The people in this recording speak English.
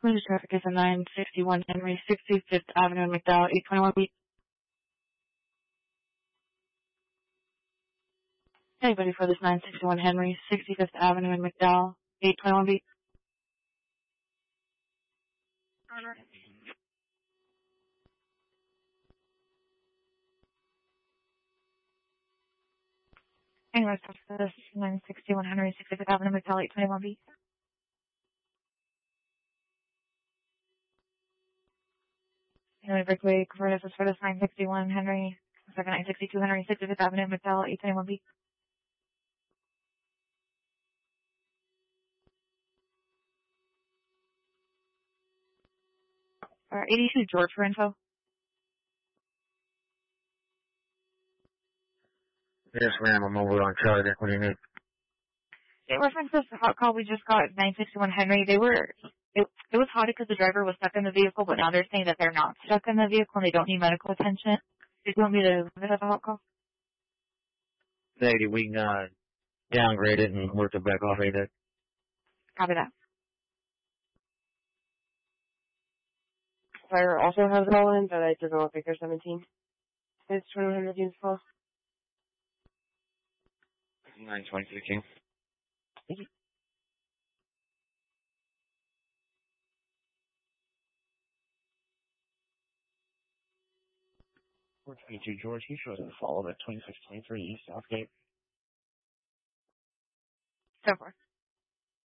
Collision traffic is a 961 Henry, 65th Avenue in McDowell, 821 beat. Anybody for this 961 Henry, 65th Avenue in McDowell, 821 beat. Anyways, for this 961 Henry, 65th Avenue, McDowell, 821 beat. Anyway, Brickway, for this 961 Henry, 962 Henry, 65th Avenue, McDowell, 821 beat. 82 George for info. Yes, ma'am. I'm over on Charlie. What do you need? It references the hot call we just got at 961 Henry. It was hot because the driver was stuck in the vehicle, but now they're saying that they're not stuck in the vehicle and they don't need medical attention. Do you want me to leave it as a hot call? Lady, we can downgrade it and work it back off it. Copy that. Fire also has it all in, but I took off Baker 17. It's 2100 units call. 923 King. Thank you. 422 George, he shows a follow at 2623 East Southgate. So far.